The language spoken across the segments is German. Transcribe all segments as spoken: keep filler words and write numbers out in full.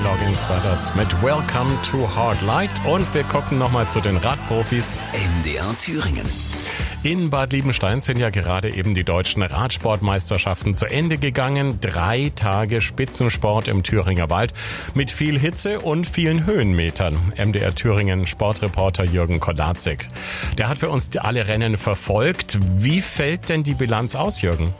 Scoggins war das mit Welcome to Hard Light. Und wir gucken nochmal zu den Radprofis. M D R Thüringen. In Bad Liebenstein sind ja gerade eben die deutschen Radsportmeisterschaften zu Ende gegangen. Drei Tage Spitzensport im Thüringer Wald mit viel Hitze und vielen Höhenmetern. M D R Thüringen Sportreporter Jürgen Kolarczyk. Der hat für uns alle Rennen verfolgt. Wie fällt denn die Bilanz aus, Jürgen?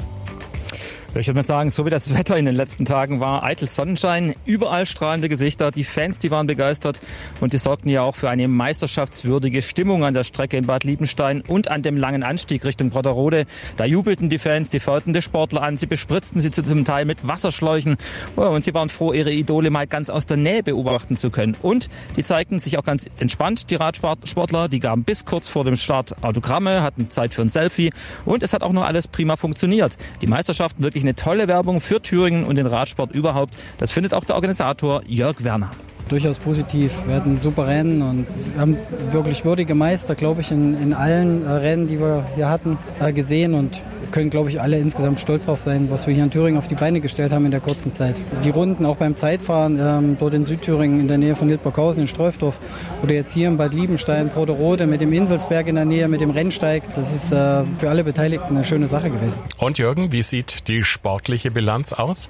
Ich würde mal sagen, so wie das Wetter in den letzten Tagen war, eitel Sonnenschein, überall strahlende Gesichter, die Fans, die waren begeistert und die sorgten ja auch für eine meisterschaftswürdige Stimmung an der Strecke in Bad Liebenstein und an dem langen Anstieg Richtung Brotterode. Da jubelten die Fans, die feuerten die Sportler an, sie bespritzten sie zum Teil mit Wasserschläuchen und sie waren froh, ihre Idole mal ganz aus der Nähe beobachten zu können. Und die zeigten sich auch ganz entspannt, die Radsportler, die gaben bis kurz vor dem Start Autogramme, hatten Zeit für ein Selfie und es hat auch noch alles prima funktioniert. Die Meisterschaften wirklich eine tolle Werbung für Thüringen und den Radsport überhaupt. Das findet auch der Organisator Jörg Werner. Durchaus positiv. Wir hatten super Rennen und haben wirklich würdige Meister, glaube ich, in, in allen äh, Rennen, die wir hier hatten, äh, gesehen und können, glaube ich, alle insgesamt stolz drauf sein, was wir hier in Thüringen auf die Beine gestellt haben in der kurzen Zeit. Die Runden auch beim Zeitfahren, ähm, dort in Südthüringen in der Nähe von Hildburghausen in Streufdorf oder jetzt hier in Bad Liebenstein, Brotterode mit dem Inselsberg in der Nähe, mit dem Rennsteig, das ist äh, für alle Beteiligten eine schöne Sache gewesen. Und Jürgen, wie sieht die sportliche Bilanz aus?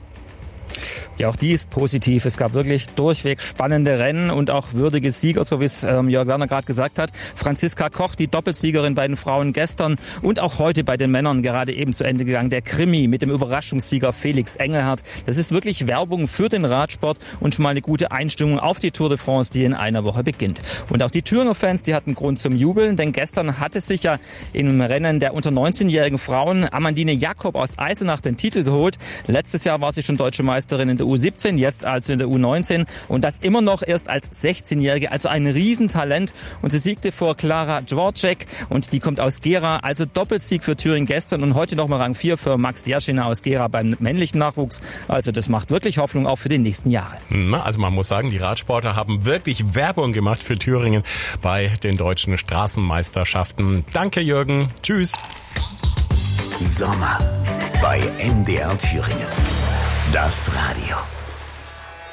Ja, auch die ist positiv. Es gab wirklich durchweg spannende Rennen und auch würdige Sieger, so wie es ähm, Jörg Werner gerade gesagt hat. Franziska Koch, die Doppelsiegerin bei den Frauen gestern und auch heute bei den Männern gerade eben zu Ende gegangen. Der Krimi mit dem Überraschungssieger Felix Engelhardt. Das ist wirklich Werbung für den Radsport und schon mal eine gute Einstimmung auf die Tour de France, die in einer Woche beginnt. Und auch die Thüringer Fans, die hatten Grund zum Jubeln, denn gestern hatte sich ja im Rennen der unter neunzehnjährigen Frauen Amandine Jakob aus Eisenach den Titel geholt. Letztes Jahr war sie schon deutsche Meisterin in der U siebzehn, jetzt also in der U neunzehn und das immer noch erst als sechzehnjährige, also ein Riesentalent und sie siegte vor Klara Dvorak und die kommt aus Gera, also Doppelsieg für Thüringen gestern und heute nochmal Rang vier für Max Jaschina aus Gera beim männlichen Nachwuchs, also das macht wirklich Hoffnung auch für die nächsten Jahre. Na, also man muss sagen, die Radsportler haben wirklich Werbung gemacht für Thüringen bei den deutschen Straßenmeisterschaften. Danke Jürgen, tschüss. Sommer bei M D R Thüringen. Das Radio.